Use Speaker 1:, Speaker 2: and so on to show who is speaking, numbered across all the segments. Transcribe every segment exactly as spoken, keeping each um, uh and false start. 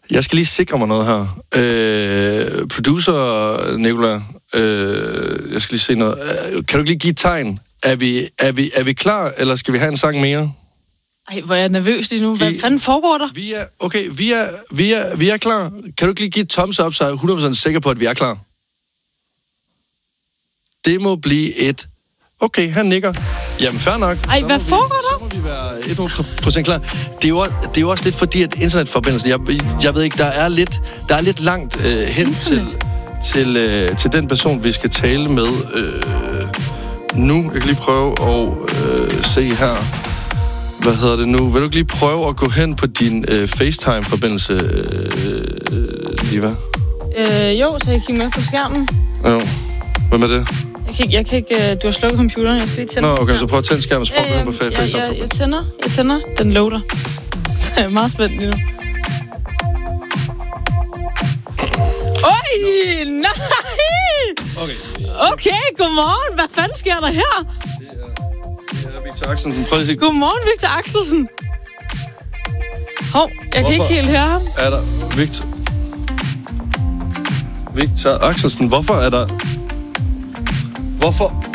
Speaker 1: Jeg skal lige sikre mig noget her. Øh, producer Nicola, øh, jeg skal lige se noget. Kan du ikke lige give et tegn? Er vi, er, vi, er vi klar, eller skal vi have en sang mere?
Speaker 2: Ej, hvor er jeg nervøs lige nu. Hvad I, fanden foregår der?
Speaker 1: Vi er, okay, vi er, vi, er, vi er klar. Kan du ikke lige give et thumbs up, så er jeg hundrede procent sikker på, at vi er klar? Det må blive et... Okay, han nikker. Jamen, fair nok.
Speaker 2: Ej, hvad foregår
Speaker 1: der? Så må vi være hundrede procent klar. Det er, jo, det er jo også lidt fordi, at internetforbindelsen... Jeg, jeg ved ikke, der er lidt, der er lidt langt øh, hen til, til, øh, til den person, vi skal tale med øh, nu. Jeg kan lige prøve at øh, se her... Hvad hedder det nu? Vil du ikke lige prøve at gå hen på din øh, FaceTime-forbindelse, øh, Liva?
Speaker 2: Øh, jo, så jeg kigger med på skærmen.
Speaker 1: Jo. Hvem er det?
Speaker 2: Jeg kan ikke... Jeg kan ikke du har slukket computeren, jeg skal lige tænde.
Speaker 1: Nå, okay, så prøv at tænde skærmen, så prøv at gå hen på fa- FaceTime.
Speaker 2: Jeg, jeg, jeg tænder, jeg tænder. Den loader. Jeg er meget spændt lige nu. Oj, nej!
Speaker 1: Okay.
Speaker 2: Okay, godmorgen. Hvad fanden sker der her?
Speaker 1: Det er, det er Victor Axelsen. Prøv at se.
Speaker 2: Godmorgen, Victor Axelsen. Hov, jeg kan
Speaker 1: Hvorfor
Speaker 2: ikke helt høre ham.
Speaker 1: Er der Victor... Victor Axelsen, hvorfor er der... Hvorfor...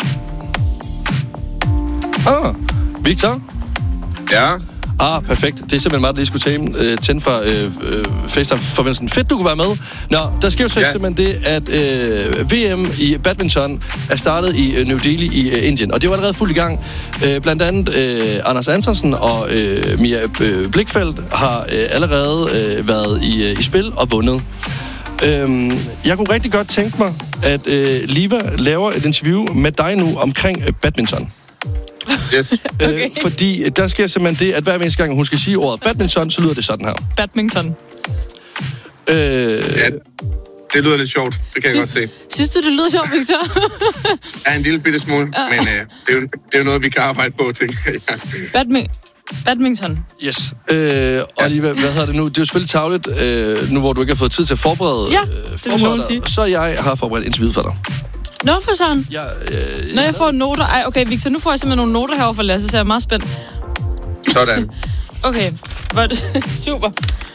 Speaker 1: Ah, Victor?
Speaker 3: Ja?
Speaker 1: Ah, perfekt. Det er simpelthen meget, at jeg skulle tænde, øh, tænde fra øh, øh, FaceTime-forbindelsen. Fedt, du kunne være med. Nå, der sker jo så ja. simpelthen det, at øh, V M i badminton er startet i øh, New Delhi i øh, Indien. Og det var allerede fuldt i gang. Øh, blandt andet øh, Anders Antonsen og øh, Mia øh, Blichfeldt har øh, allerede øh, været i, øh, i spil og vundet. Øh, jeg kunne rigtig godt tænke mig, at øh, Liva laver et interview med dig nu omkring øh, badminton.
Speaker 3: Yes.
Speaker 2: Okay.
Speaker 1: Øh, fordi der sker simpelthen det, at hver eneste gang hun skal sige ordet badminton, så lyder det sådan her.
Speaker 2: Badminton.
Speaker 1: Øh,
Speaker 3: ja, det lyder lidt sjovt. Det kan jeg godt se.
Speaker 2: Synes du, det lyder sjovt, Victor?
Speaker 3: Ja, en lille bitte smule, ja. Men øh, det, er jo, det er jo noget, vi kan arbejde på, tænker jeg.
Speaker 2: Badmi- badminton.
Speaker 1: Yes. Øh, og lige, hvad, hvad hedder det nu? Det er jo selvfølgelig tarveligt, øh, nu hvor du ikke har fået tid til at forberede,
Speaker 2: ja,
Speaker 1: øh, forberede dig, så jeg har forberedt interviewet for dig.
Speaker 2: Nå, for sådan.
Speaker 1: Ja, øh,
Speaker 2: Når jeg får noter... Ej, okay, Victor, nu får jeg simpelthen nogle noter herovre for Lasse, så jeg er meget spændt.
Speaker 3: Sådan.
Speaker 2: Okay, var det super.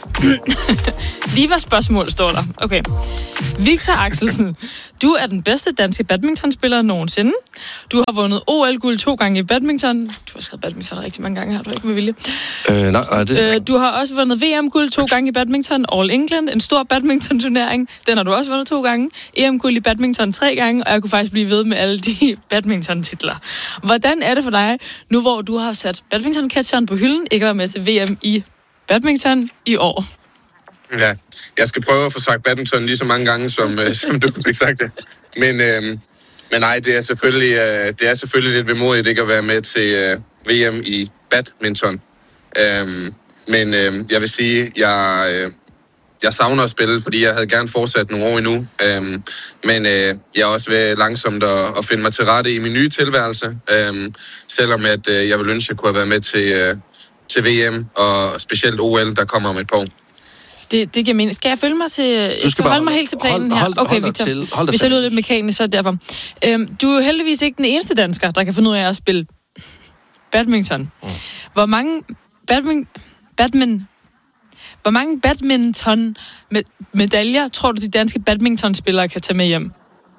Speaker 2: Lige hvad spørgsmål står der. Okay. Victor Axelsen, du er den bedste danske badmintonspiller nogensinde. Du har vundet O L-guld to gange i badminton. Du har skrevet badminton rigtig mange gange, har du ikke med vilje.
Speaker 1: Øh, nej, nej, det...
Speaker 2: Øh, du har også vundet V M-guld to gange i badminton. All England, en stor badminton-turnering. Den har du også vundet to gange. E M-guld i badminton tre gange, og jeg kunne faktisk blive ved med alle de badminton-titler. Hvordan er det for dig, nu hvor du har sat badminton-catcheren på hylden, ikke var med til V M i badminton i år?
Speaker 3: Ja, jeg skal prøve at få sagt badminton lige så mange gange, som, øh, som du fik sagt det. Men, øh, men nej, det er selvfølgelig, øh, det er selvfølgelig lidt vemodigt ikke at være med til øh, V M i badminton. Øh, men øh, jeg vil sige, jeg, øh, jeg savner at spille, fordi jeg havde gerne fortsat nogle år endnu. Øh, men øh, jeg er også ved langsomt at, at finde mig til rette i min nye tilværelse. Øh, selvom at, øh, jeg vil ønske, at jeg kunne have været med til, øh, til V M, og specielt O L, der kommer om et par år. Det,
Speaker 2: det giver mening. Skal jeg følge mig til... Jeg skal, skal holde holde mig helt til planen
Speaker 1: hold, hold,
Speaker 2: her. Okay,
Speaker 1: hold
Speaker 2: Victor.
Speaker 1: Til, hold
Speaker 2: Hvis jeg lyder lidt mekanisk, så er det derfor. Øhm, du er jo heldigvis ikke den eneste dansker, der kan finde ud af at spille badminton. Mm. Hvor mange badmin, badmin, hvor mange badminton med, medaljer tror du, de danske badmintonspillere kan tage med hjem?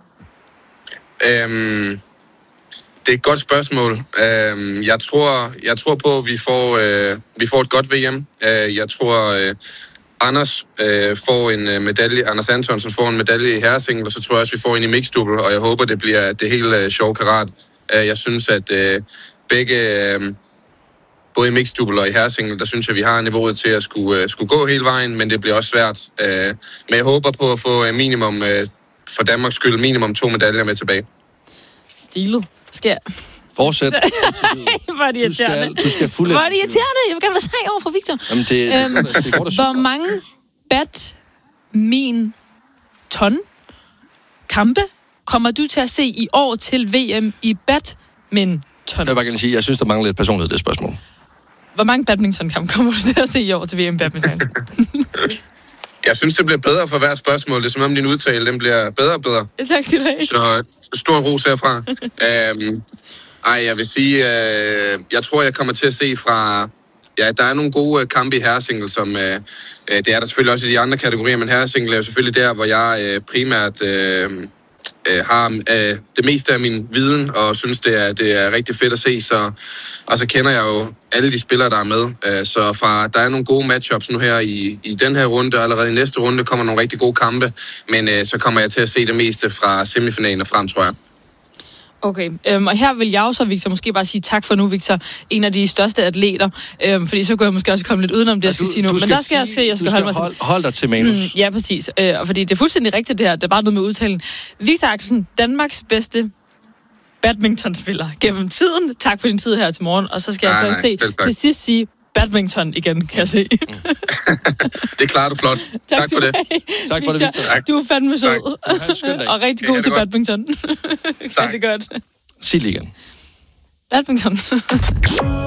Speaker 3: Øhm, det er et godt spørgsmål. Øhm, jeg, tror, jeg tror på, at vi får, øh, vi får et godt V M. Øh, jeg tror... Øh, Anders øh, får en øh, medalje, Anders Antonsen får en medalje i herresingle, og så tror jeg også, vi får en i mixdouble, og jeg håber, det bliver det hele øh, sjove karat. Øh, jeg synes, at øh, begge, øh, både i mixdouble og i herresingle, der synes jeg, vi har niveauet til at skulle, øh, skulle gå hele vejen, men det bliver også svært. Øh, men jeg håber på at få øh, minimum, øh, for Danmarks skyld, minimum to medaljer med tilbage.
Speaker 2: Stilet. Skal jeg...
Speaker 1: Fortsæt.
Speaker 2: Hvor er det irriterende.
Speaker 1: Du skal, du skal fulde...
Speaker 2: Hvor er det irriterende. Jeg vil gerne være sag over for Victor.
Speaker 1: Jamen, det, øhm, det, det, det går da super.
Speaker 2: Hvor mange badminton kampe kommer du til at se i år til V M i badminton?
Speaker 1: Jeg vil bare gerne sige, jeg synes, der mangler lidt personlighed i det spørgsmål.
Speaker 2: Hvor mange badmintonkampe kommer du til at se i år til V M badminton?
Speaker 3: Jeg synes, det bliver bedre for hvert spørgsmål. Det er som om din udtale, den bliver bedre og bedre.
Speaker 2: Tak skal du have.
Speaker 3: Så stor ros herfra. øhm, ej, jeg vil sige, øh, jeg tror, jeg kommer til at se fra ja, der er nogle gode kampe i herresingle, som øh, det er der selvfølgelig også i de andre kategorier, men herresingle er jo selvfølgelig der, hvor jeg øh, primært øh, øh, har øh, det meste af min viden, og synes, det er, det er rigtig fedt at se, så, og så kender jeg jo alle de spillere, der er med. Øh, så fra, der er nogle gode matchups nu her i, i den her runde, og allerede i næste runde kommer nogle rigtig gode kampe, men øh, så kommer jeg til at se det meste fra semifinalen og frem, tror jeg.
Speaker 2: Okay, øhm, og her vil jeg jo så, Victor, måske bare sige tak for nu, Victor, en af de største atleter, øhm, fordi så kunne jeg måske også komme lidt udenom det, jeg skal sige nu. Men der skal sige, jeg se, jeg skal, skal holde mig
Speaker 1: hold, hold dig til manus.
Speaker 2: Mm, ja, præcis. Øh, og fordi det er fuldstændig rigtigt det her, det er bare noget med udtalen. Victor Axelsen, Danmarks bedste badmintonspiller gennem tiden. Tak for din tid her til morgen, og så skal nej, jeg så nej, se til sidst sige badminton igen, kan jeg se.
Speaker 3: Det klarer du flot. Tak, tak for det.
Speaker 1: Tak for det, Victor.
Speaker 2: Tak. Du er fandme sød. Og rigtig god til godt. badminton.
Speaker 3: Tak.
Speaker 2: Det er godt.
Speaker 1: Sig lige igen.
Speaker 2: Badminton.